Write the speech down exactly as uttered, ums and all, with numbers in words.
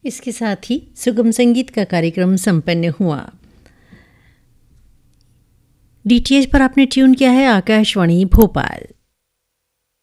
इसके साथ ही सुगम संगीत का कार्यक्रम संपन्न हुआ। डीटीएच पर आपने ट्यून किया है आकाशवाणी भोपाल।